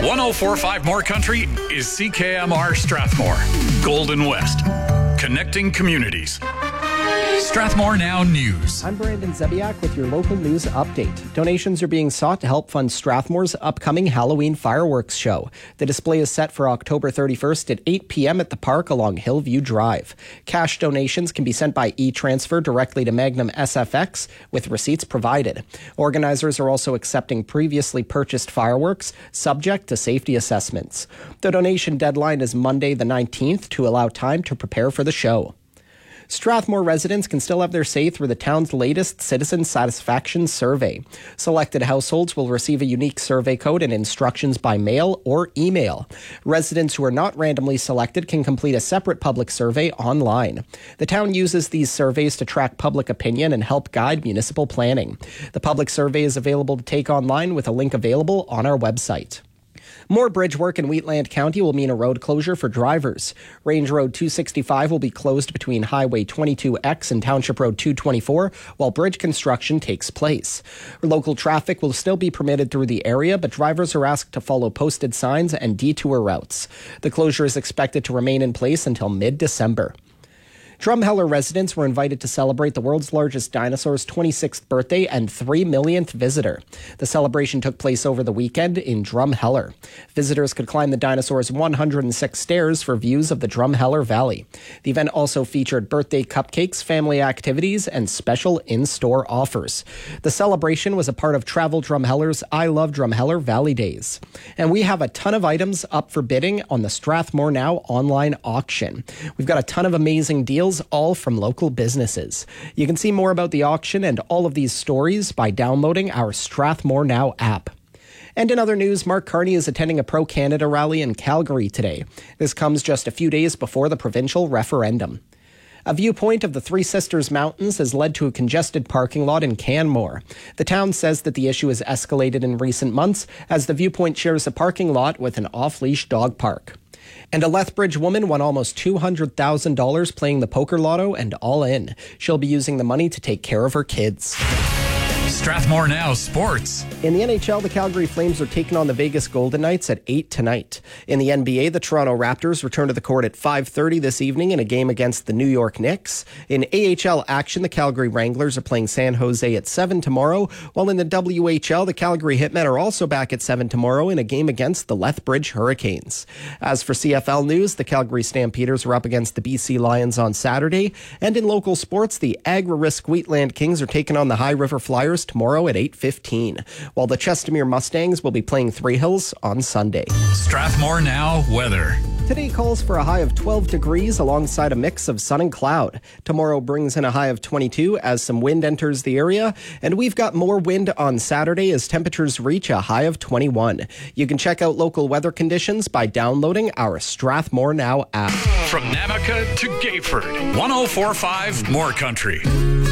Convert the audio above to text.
1045 More Country is CKMR Strathmore. Golden West. Connecting communities. Strathmore Now News. I'm Brandon Zebiak with your local news update. Donations are being sought to help fund Strathmore's upcoming Halloween fireworks show. The display is set for October 31st at 8 p.m. at the park along Hillview Drive. Cash donations can be sent by e-transfer directly to Magnum SFX with receipts provided. Organizers are also accepting previously purchased fireworks subject to safety assessments. The donation deadline is Monday the 19th to allow time to prepare for the show. Strathmore residents can still have their say through the town's latest citizen satisfaction survey. Selected households will receive a unique survey code and instructions by mail or email. Residents who are not randomly selected can complete a separate public survey online. The town uses these surveys to track public opinion and help guide municipal planning. The public survey is available to take online with a link available on our website. More bridge work in Wheatland County will mean a road closure for drivers. Range Road 265 will be closed between Highway 22X and Township Road 224 while bridge construction takes place. Local traffic will still be permitted through the area, but drivers are asked to follow posted signs and detour routes. The closure is expected to remain in place until mid-December. Drumheller residents were invited to celebrate the world's largest dinosaur's 26th birthday and 3 millionth visitor. The celebration took place over the weekend in Drumheller. Visitors could climb the dinosaur's 106 stairs for views of the Drumheller Valley. The event also featured birthday cupcakes, family activities, and special in-store offers. The celebration was a part of Travel Drumheller's I Love Drumheller Valley Days. And we have a ton of items up for bidding on the Strathmore Now online auction. We've got a ton of amazing deals, all from local businesses. You can see more about the auction and all of these stories by downloading our Strathmore Now app. And in other news, Mark Carney is attending a pro-Canada rally in Calgary today. This comes just a few days before the provincial referendum. A viewpoint of the Three Sisters Mountains has led to a congested parking lot in Canmore. The town says that the issue has escalated in recent months as the viewpoint shares a parking lot with an off-leash dog park. And a Lethbridge woman won almost $200,000 playing the poker lotto and all in. She'll be using the money to take care of her kids. Strathmore Now Sports. In the NHL, the Calgary Flames are taking on the Vegas Golden Knights at 8 tonight. In the NBA, the Toronto Raptors return to the court at 5:30 this evening in a game against the New York Knicks. In AHL action, the Calgary Wranglers are playing San Jose at 7 tomorrow, while in the WHL, the Calgary Hitmen are also back at 7 tomorrow in a game against the Lethbridge Hurricanes. As for CFL news, the Calgary Stampeders are up against the BC Lions on Saturday. And in local sports, the Agri-Risk Wheatland Kings are taking on the High River Flyers tomorrow at 8:15, while the Chestermere Mustangs will be playing Three Hills on Sunday. Strathmore Now weather. Today calls for a high of 12 degrees alongside a mix of sun and cloud. Tomorrow brings in a high of 22 as some wind enters the area, and we've got more wind on Saturday as temperatures reach a high of 21. You can check out local weather conditions by downloading our Strathmore Now app. From Namaca to Gayford, 1045 More Country.